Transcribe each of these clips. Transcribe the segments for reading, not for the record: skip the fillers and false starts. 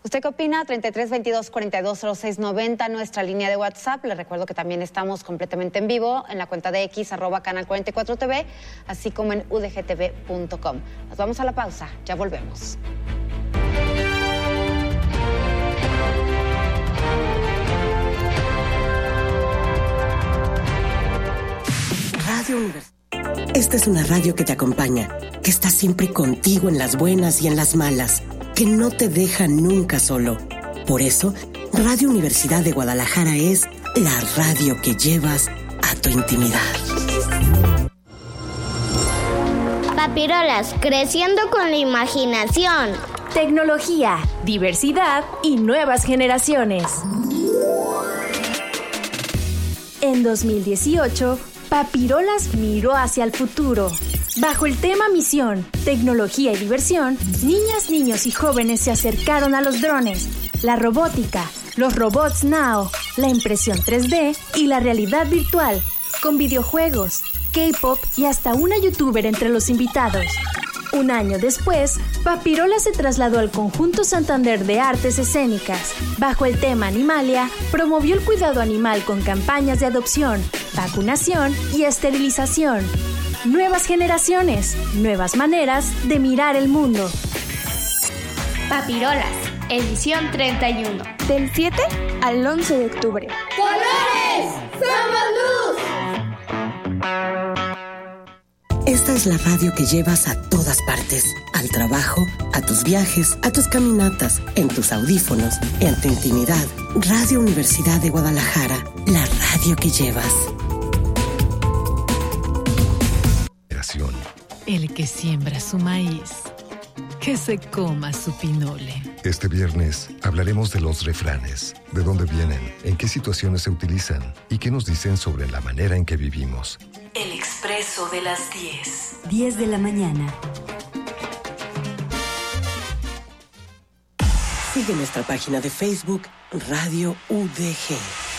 ¿Usted qué opina? 33 22 42 06 90, nuestra línea de WhatsApp. Les recuerdo que también estamos completamente en vivo en la cuenta de X, @Canal 44 TV, así como en udgtv.com. Nos vamos a la pausa, ya volvemos. Radio Universidad. Esta es una radio que te acompaña, que está siempre contigo en las buenas y en las malas, que no te deja nunca solo. Por eso, Radio Universidad de Guadalajara es la radio que llevas a tu intimidad. Papirolas, creciendo con la imaginación. Tecnología, diversidad y nuevas generaciones. En 2018, Papirolas miró hacia el futuro. Bajo el tema Misión, Tecnología y Diversión, niñas, niños y jóvenes se acercaron a los drones, la robótica, los robots Now, la impresión 3D y la realidad virtual, con videojuegos, K-pop y hasta una youtuber entre los invitados. Un año después, Papirolas se trasladó al Conjunto Santander de Artes Escénicas. Bajo el tema Animalia, promovió el cuidado animal con campañas de adopción, vacunación y esterilización. Nuevas generaciones, nuevas maneras de mirar el mundo. Papirolas, edición 31. Del 7 al 11 de octubre. ¡Colores! ¡Somos luz! Esta es la radio que llevas a todas partes, al trabajo, a tus viajes, a tus caminatas, en tus audífonos, en tu intimidad. Radio Universidad de Guadalajara, la radio que llevas. El que siembra su maíz, que se coma su pinole. Este viernes hablaremos de los refranes, de dónde vienen, en qué situaciones se utilizan y qué nos dicen sobre la manera en que vivimos. El Expreso de las 10. 10 de la mañana. Sigue nuestra página de Facebook, Radio UDG.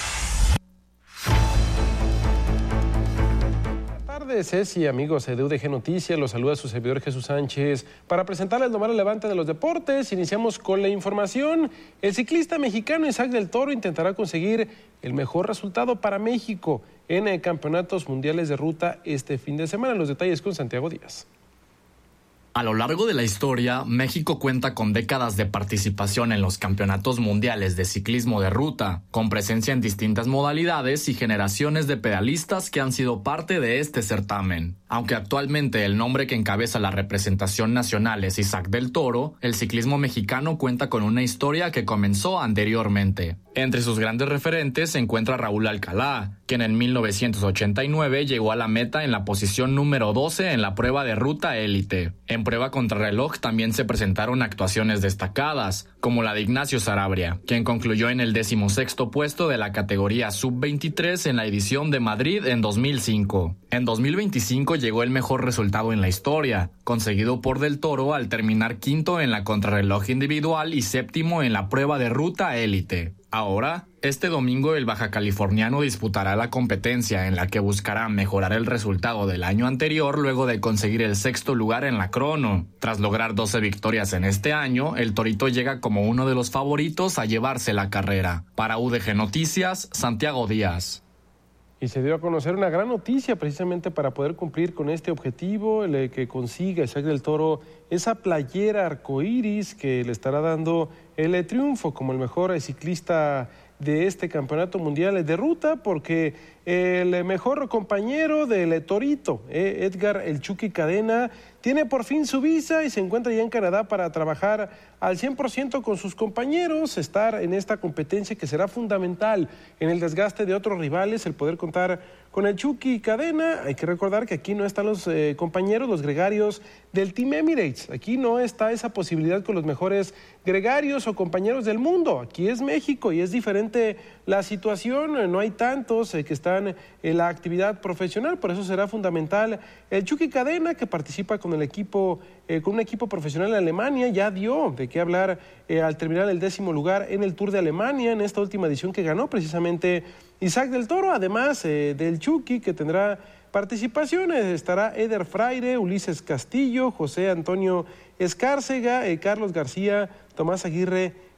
Ceci, amigos de UDG Noticias, los saluda su servidor Jesús Sánchez para presentarles lo más relevante de los deportes. Iniciamos con la información. El ciclista mexicano Isaac del Toro intentará conseguir el mejor resultado para México en campeonatos mundiales de ruta este fin de semana. Los detalles con Santiago Díaz. A lo largo de la historia, México cuenta con décadas de participación en los campeonatos mundiales de ciclismo de ruta, con presencia en distintas modalidades y generaciones de pedalistas que han sido parte de este certamen. Aunque actualmente el nombre que encabeza la representación nacional es Isaac del Toro, el ciclismo mexicano cuenta con una historia que comenzó anteriormente. Entre sus grandes referentes se encuentra Raúl Alcalá, quien en 1989 llegó a la meta en la posición número 12 en la prueba de ruta élite. En prueba contrarreloj también se presentaron actuaciones destacadas, como la de Ignacio Sarabria, quien concluyó en el 16º puesto de la categoría sub-23 en la edición de Madrid en 2005. En 2025 llegó el mejor resultado en la historia, conseguido por Del Toro al terminar quinto en la contrarreloj individual y séptimo en la prueba de ruta élite. Ahora, este domingo el bajacaliforniano disputará la competencia en la que buscará mejorar el resultado del año anterior luego de conseguir el 6º lugar en la crono. Tras lograr 12 victorias en este año, el torito llega como uno de los favoritos a llevarse la carrera. Para UDG Noticias, Santiago Díaz. Y se dio a conocer una gran noticia precisamente para poder cumplir con este objetivo, el que consiga Isaac del Toro esa playera arcoíris que le estará dando el triunfo como el mejor ciclista de este campeonato mundial de ruta, porque el mejor compañero del Torito, Edgar El Chucky Cadena, tiene por fin su visa y se encuentra ya en Canadá para trabajar al 100% con sus compañeros, estar en esta competencia que será fundamental en el desgaste de otros rivales, el poder contar con el Chucky Cadena. Hay que recordar que aquí no están los compañeros, los gregarios del Team Emirates. Aquí no está esa posibilidad con los mejores gregarios o compañeros del mundo. Aquí es México y es diferente la situación. No hay tantos que están en la actividad profesional, por eso será fundamental el Chucky Cadena, que participa con el equipo, con un equipo profesional en Alemania. Ya dio de qué hablar al terminar el 10º lugar en el Tour de Alemania, en esta última edición que ganó precisamente Isaac del Toro, además del Chucky, que tendrá participaciones. Estará Eder Fraire, Ulises Castillo, José Antonio Escárcega, Carlos García, Tomás Aguirre